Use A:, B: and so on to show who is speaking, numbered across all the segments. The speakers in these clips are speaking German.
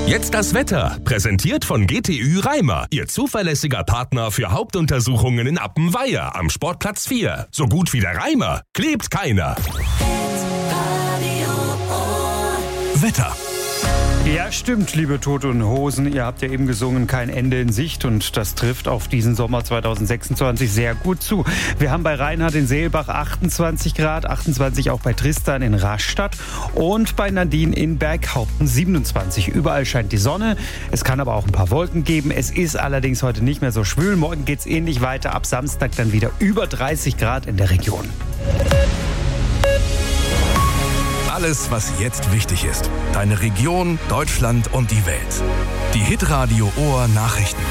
A: Jetzt das Wetter, präsentiert von GTÜ Reimer, Ihr zuverlässiger Partner für Hauptuntersuchungen in Appenweier am Sportplatz 4. So gut wie der Reimer klebt keiner. Wetter.
B: Ja, stimmt, liebe Tote und Hosen. Ihr habt ja eben gesungen, kein Ende in Sicht. Und das trifft auf diesen Sommer 2026 sehr gut zu. Wir haben bei Reinhard in Seelbach 28 Grad, 28 auch bei Tristan in Rastatt und bei Nadine in Berghaupten 27. Überall scheint die Sonne. Es kann aber auch ein paar Wolken geben. Es ist allerdings heute nicht mehr so schwül. Morgen geht's ähnlich weiter. Ab Samstag dann wieder über 30 Grad in der Region.
A: Alles, was jetzt wichtig ist. Deine Region, Deutschland und die Welt. Die Hitradio Ohr Nachrichten.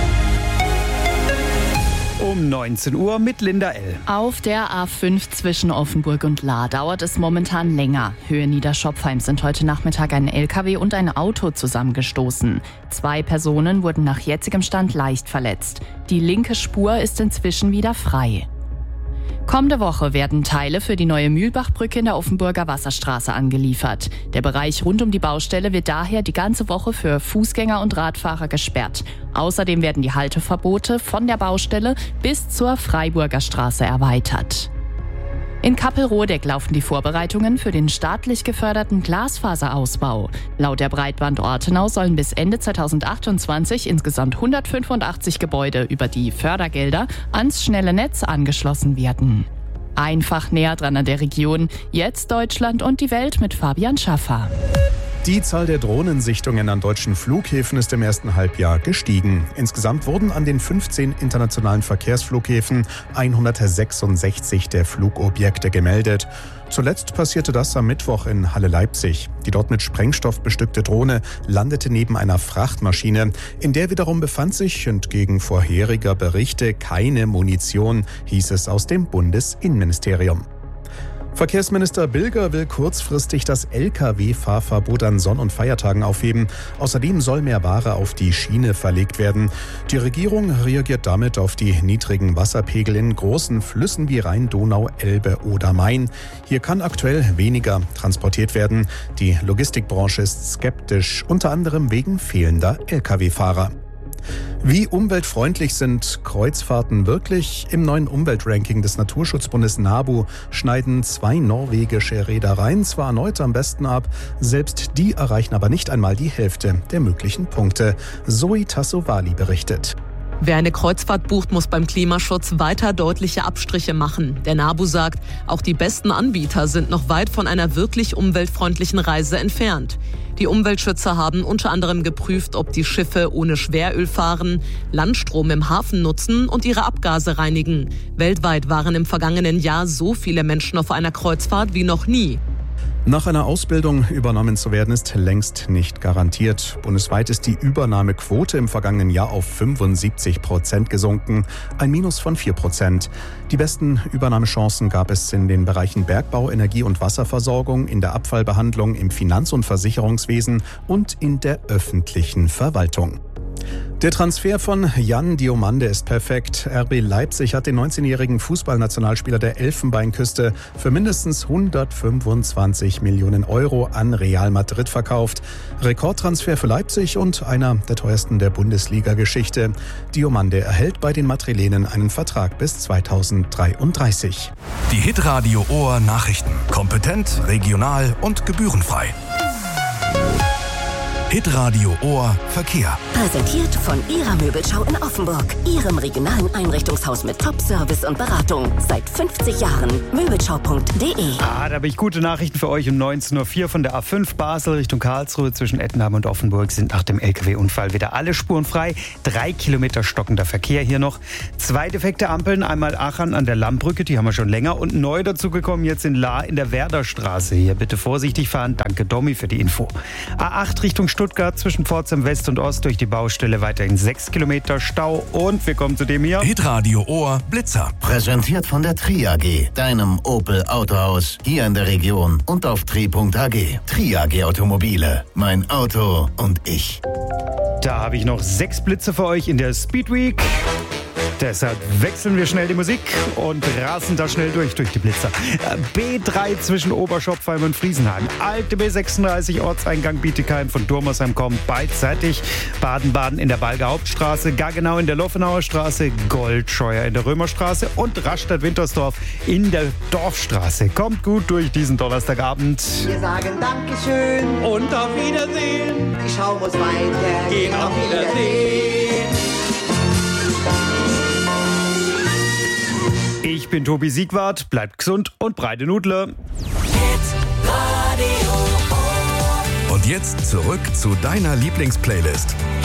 B: Um 19 Uhr mit Linda L.
C: Auf der A5 zwischen Offenburg und Lahr dauert es momentan länger. Höhe Niederschopfheim sind heute Nachmittag ein LKW und ein Auto zusammengestoßen. 2 Personen wurden nach jetzigem Stand leicht verletzt. Die linke Spur ist inzwischen wieder frei. Kommende Woche werden Teile für die neue Mühlbachbrücke in der Offenburger Wasserstraße angeliefert. Der Bereich rund um die Baustelle wird daher die ganze Woche für Fußgänger und Radfahrer gesperrt. Außerdem werden die Halteverbote von der Baustelle bis zur Freiburger Straße erweitert. In Kappelrodeck laufen die Vorbereitungen für den staatlich geförderten Glasfaserausbau. Laut der Breitband Ortenau sollen bis Ende 2028 insgesamt 185 Gebäude über die Fördergelder ans schnelle Netz angeschlossen werden. Einfach näher dran an der Region. Jetzt Deutschland und die Welt mit Fabian Schaffer.
D: Die Zahl der Drohnensichtungen an deutschen Flughäfen ist im ersten Halbjahr gestiegen. Insgesamt wurden an den 15 internationalen Verkehrsflughäfen 166 der Flugobjekte gemeldet. Zuletzt passierte das am Mittwoch in Halle-Leipzig. Die dort mit Sprengstoff bestückte Drohne landete neben einer Frachtmaschine. In der wiederum befand sich, entgegen vorheriger Berichte, keine Munition, hieß es aus dem Bundesinnenministerium. Verkehrsminister Bilger will kurzfristig das Lkw-Fahrverbot an Sonn- und Feiertagen aufheben. Außerdem soll mehr Ware auf die Schiene verlegt werden. Die Regierung reagiert damit auf die niedrigen Wasserpegel in großen Flüssen wie Rhein, Donau, Elbe oder Main. Hier kann aktuell weniger transportiert werden. Die Logistikbranche ist skeptisch, unter anderem wegen fehlender Lkw-Fahrer. Wie umweltfreundlich sind Kreuzfahrten wirklich? Im neuen Umweltranking des Naturschutzbundes NABU schneiden 2 norwegische Reedereien zwar erneut am besten ab, selbst die erreichen aber nicht einmal die Hälfte der möglichen Punkte. Zoe Tassovali berichtet.
E: Wer eine Kreuzfahrt bucht, muss beim Klimaschutz weiter deutliche Abstriche machen. Der NABU sagt, auch die besten Anbieter sind noch weit von einer wirklich umweltfreundlichen Reise entfernt. Die Umweltschützer haben unter anderem geprüft, ob die Schiffe ohne Schweröl fahren, Landstrom im Hafen nutzen und ihre Abgase reinigen. Weltweit waren im vergangenen Jahr so viele Menschen auf einer Kreuzfahrt wie noch nie.
D: Nach einer Ausbildung übernommen zu werden, ist längst nicht garantiert. Bundesweit ist die Übernahmequote im vergangenen Jahr auf 75% gesunken, ein Minus von 4%. Die besten Übernahmechancen gab es in den Bereichen Bergbau, Energie- und Wasserversorgung, in der Abfallbehandlung, im Finanz- und Versicherungswesen und in der öffentlichen Verwaltung. Der Transfer von Jan Diomande ist perfekt. RB Leipzig hat den 19-jährigen Fußballnationalspieler der Elfenbeinküste für mindestens 125 Millionen Euro an Real Madrid verkauft. Rekordtransfer für Leipzig und einer der teuersten der Bundesliga-Geschichte. Diomande erhält bei den Madrilenen einen Vertrag bis 2033.
A: Die Hitradio Ohr Nachrichten. Kompetent, regional und gebührenfrei. Hitradio Ohr Verkehr.
F: Präsentiert von Ihrer Möbelschau in Offenburg. Ihrem regionalen Einrichtungshaus mit Top-Service und Beratung. Seit 50 Jahren. Möbelschau.de.
B: Da habe ich gute Nachrichten für euch. Um 19.04 Uhr von der A5 Basel Richtung Karlsruhe zwischen Ettenheim und Offenburg sind nach dem LKW-Unfall wieder alle Spuren frei. 3 Kilometer stockender Verkehr hier noch. 2 defekte Ampeln. Einmal Aachen an der Lammbrücke, die haben wir schon länger. Und neu dazugekommen jetzt in Lahr in der Werderstraße. Hier bitte vorsichtig fahren. Danke Domi für die Info. A8 Richtung Stuttgart zwischen Pforzheim West und Ost durch die Baustelle weiterhin 6 Kilometer Stau. Und wir kommen zu dem hier.
A: Hitradio Ohr Blitzer.
G: Präsentiert von der Tri AG, deinem Opel Autohaus hier in der Region und auf tri.ag. Tri AG Automobile, mein Auto und ich.
B: Da habe ich noch 6 Blitze für euch in der Speed Week. Deshalb wechseln wir schnell die Musik und rasen da schnell durch die Blitzer. B3 zwischen Oberschopfheim und Friesenhagen. Alte B36 Ortseingang Bietigheim von Durmersheim kommt beidseitig. Baden-Baden in der Balger Hauptstraße, Gaggenau in der Loffenauer Straße, Goldscheuer in der Römerstraße und Rastatt-Wintersdorf in der Dorfstraße. Kommt gut durch diesen Donnerstagabend.
H: Wir sagen Dankeschön
I: und auf Wiedersehen.
H: Die Schau muss weiter
I: gehen. Auf Wiedersehen.
B: Ich bin Tobi Siegwart, bleibt gesund und breite Nudler.
J: Und jetzt zurück zu deiner Lieblingsplaylist.